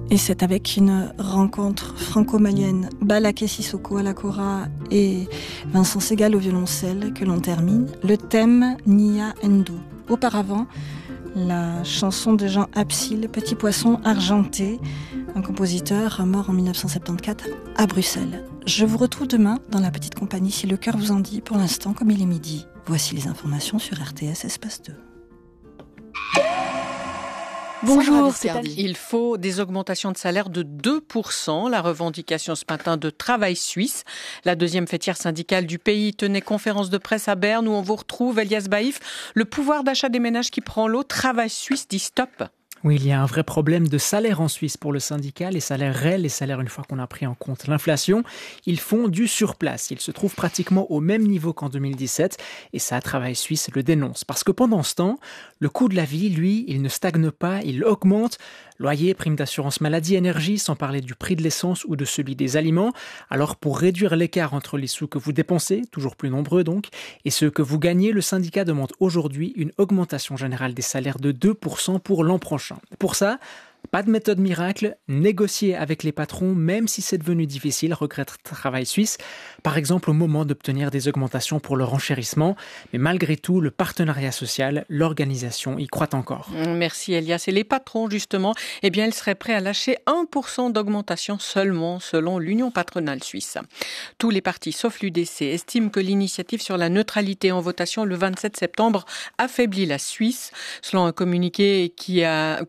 Et c'est avec une rencontre franco-malienne, Balaké Sissoko à la kora et Vincent Segal au violoncelle que l'on termine. Le thème Nia Endo. Auparavant, la chanson de Jean Absil, Petit poisson argenté, un compositeur mort en 1974 à Bruxelles. Je vous retrouve demain dans la petite compagnie si le cœur vous en dit. Pour l'instant, comme il est midi, voici les informations sur RTS Espace 2. Bonjour, c'est Annie. Il faut des augmentations de salaire de 2%. La revendication ce matin de Travail Suisse. La deuxième fêtière syndicale du pays tenait conférence de presse à Berne où on vous retrouve Elias Baïf. Le pouvoir d'achat des ménages qui prend l'eau. Travail Suisse dit stop. Oui, il y a un vrai problème de salaire en Suisse pour le syndicat. Les salaires réels, les salaires une fois qu'on a pris en compte l'inflation, ils font du surplace. Ils se trouvent pratiquement au même niveau qu'en 2017 et ça, Travail Suisse le dénonce. Parce que pendant ce temps, le coût de la vie, lui, il ne stagne pas, il augmente. Loyer, prime d'assurance maladie, énergie, sans parler du prix de l'essence ou de celui des aliments. Alors pour réduire l'écart entre les sous que vous dépensez, toujours plus nombreux donc, et ceux que vous gagnez, le syndicat demande aujourd'hui une augmentation générale des salaires de 2% pour l'an prochain. Pour ça, pas de méthode miracle, négocier avec les patrons, même si c'est devenu difficile, regrette Travail Suisse, par exemple au moment d'obtenir des augmentations pour le renchérissement. Mais malgré tout, le partenariat social, l'organisation y croit encore. Merci Elias. Et les patrons, justement, ils seraient prêts à lâcher 1% d'augmentation seulement, selon l'Union patronale suisse. Tous les partis, sauf l'UDC, estiment que l'initiative sur la neutralité en votation le 27 septembre affaiblit la Suisse, selon un comité qui a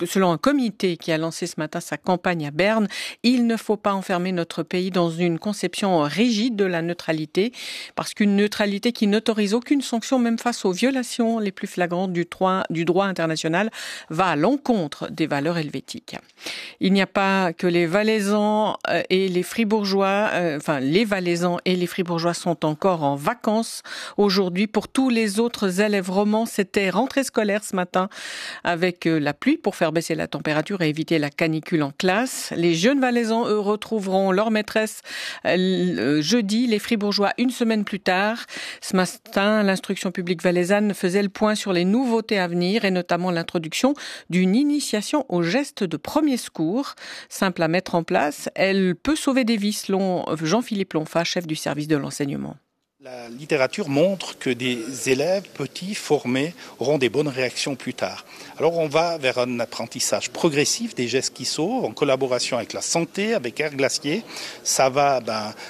lancé ce matin sa campagne à Berne. Il ne faut pas enfermer notre pays dans une conception rigide de la neutralité, parce qu'une neutralité qui n'autorise aucune sanction, même face aux violations les plus flagrantes du droit international, va à l'encontre des valeurs helvétiques. Il n'y a pas que les Valaisans et les Fribourgeois, les Valaisans et les Fribourgeois sont encore en vacances aujourd'hui. Pour tous les autres élèves romans, c'était rentrée scolaire ce matin avec la pluie pour faire baisser la température et éviter la canicule en classe. Les jeunes Valaisans, eux, retrouveront leur maîtresse jeudi, les Fribourgeois une semaine plus tard. Ce matin, l'instruction publique valaisanne faisait le point sur les nouveautés à venir et notamment l'introduction d'une initiation aux gestes de premier secours. Simple à mettre en place, elle peut sauver des vies selon Jean-Philippe Lonfa, chef du service de l'enseignement. La littérature montre que des élèves petits formés auront des bonnes réactions plus tard. Alors on va vers un apprentissage progressif des gestes qui sauvent en collaboration avec la santé, avec Air Glacier. Ça va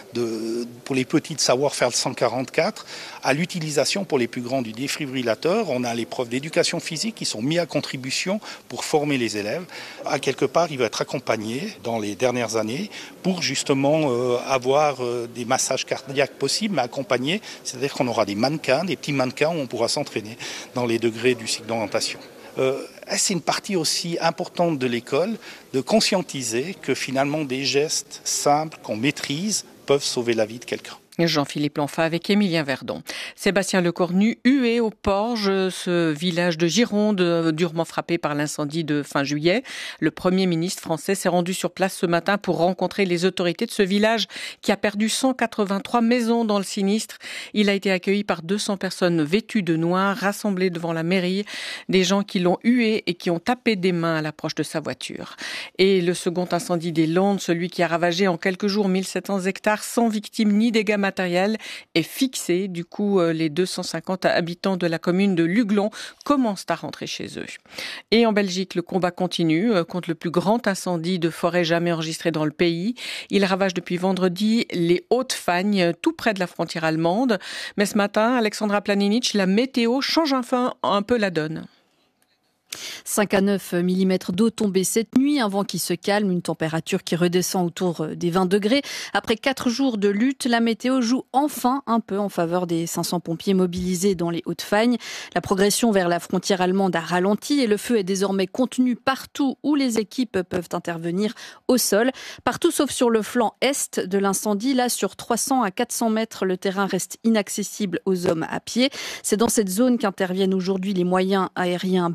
pour les petits de savoir faire le 144 à l'utilisation pour les plus grands du défibrillateur. On a les profs d'éducation physique qui sont mis à contribution pour former les élèves. À quelque part, il va être accompagné dans les dernières années pour justement avoir des massages cardiaques possibles, mais accompagnés. C'est-à-dire qu'on aura des mannequins, des petits mannequins où on pourra s'entraîner dans les degrés du cycle d'orientation. C'est une partie aussi importante de l'école de conscientiser que finalement des gestes simples qu'on maîtrise peuvent sauver la vie de quelqu'un. Jean-Philippe Lonfa avec Émilien Verdon. Sébastien Lecornu, hué au Porge, ce village de Gironde durement frappé par l'incendie de fin juillet. Le Premier ministre français s'est rendu sur place ce matin pour rencontrer les autorités de ce village qui a perdu 183 maisons dans le sinistre. Il a été accueilli par 200 personnes vêtues de noir, rassemblées devant la mairie, des gens qui l'ont hué et qui ont tapé des mains à l'approche de sa voiture. Et le second incendie des Landes, celui qui a ravagé en quelques jours 1700 hectares sans victimes ni dégâts matériel est fixé. Du coup, les 250 habitants de la commune de Luglon commencent à rentrer chez eux. Et en Belgique, le combat continue contre le plus grand incendie de forêt jamais enregistré dans le pays. Il ravage depuis vendredi les Hautes-Fagnes, tout près de la frontière allemande. Mais ce matin, Alexandra Planinic, la météo change enfin un peu la donne. 5 à 9 mm d'eau tombée cette nuit, un vent qui se calme, une température qui redescend autour des 20 degrés. Après 4 jours de lutte, la météo joue enfin un peu en faveur des 500 pompiers mobilisés dans les Hautes-Fagnes. La progression vers la frontière allemande a ralenti et le feu est désormais contenu partout où les équipes peuvent intervenir au sol. Partout sauf sur le flanc est de l'incendie. Là, sur 300 à 400 mètres, le terrain reste inaccessible aux hommes à pied. C'est dans cette zone qu'interviennent aujourd'hui les moyens aériens belges, mais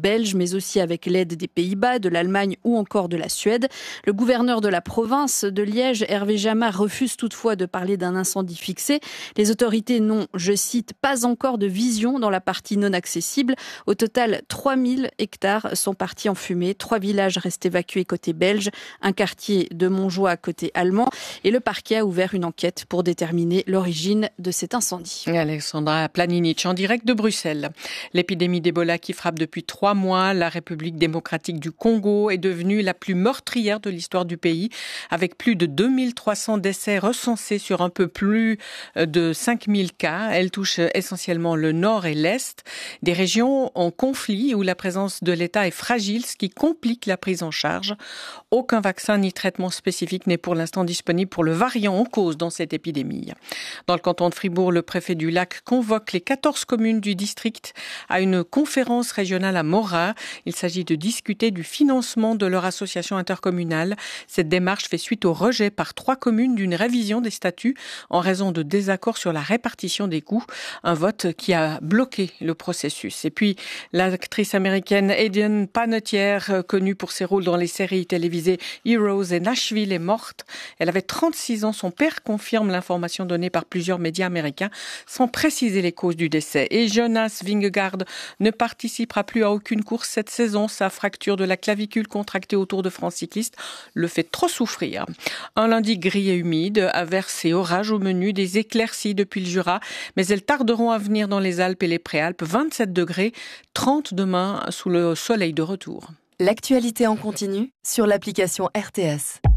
mais aussi avec l'aide des Pays-Bas, de l'Allemagne ou encore de la Suède. Le gouverneur de la province de Liège, Hervé Jamard, refuse toutefois de parler d'un incendie fixé. Les autorités n'ont, je cite, pas encore de vision dans la partie non accessible. Au total, 3000 hectares sont partis en fumée. 3 villages restent évacués côté belge, un quartier de Montjoie côté allemand. Et le parquet a ouvert une enquête pour déterminer l'origine de cet incendie. Alexandra Planinic en direct de Bruxelles. L'épidémie d'Ebola qui frappe depuis 3 mois la République démocratique du Congo est devenue la plus meurtrière de l'histoire du pays, avec plus de 2300 décès recensés sur un peu plus de 5000 cas. Elle touche essentiellement le nord et l'est, des régions en conflit où la présence de l'État est fragile, ce qui complique la prise en charge. Aucun vaccin ni traitement spécifique n'est pour l'instant disponible pour le variant en cause dans cette épidémie. Dans le canton de Fribourg, le préfet du Lac convoque les 14 communes du district à une conférence régionale à Morat. Il s'agit de discuter du financement de leur association intercommunale. Cette démarche fait suite au rejet par 3 communes d'une révision des statuts en raison de désaccords sur la répartition des coûts. Un vote qui a bloqué le processus. Et puis, l'actrice américaine Hayden Panettiere, connue pour ses rôles dans les séries télévisées Heroes et Nashville, est morte. Elle avait 36 ans. Son père confirme l'information donnée par plusieurs médias américains sans préciser les causes du décès. Et Jonas Vingegaard ne participera plus à aucune course cette saison. Sa fracture de la clavicule contractée au Tour de France cycliste le fait trop souffrir. Un lundi gris et humide, averses et orages au menu, des éclaircies depuis le Jura, mais elles tarderont à venir dans les Alpes et les Préalpes. 27 degrés, 30 demain sous le soleil de retour. L'actualité en continu sur l'application RTS.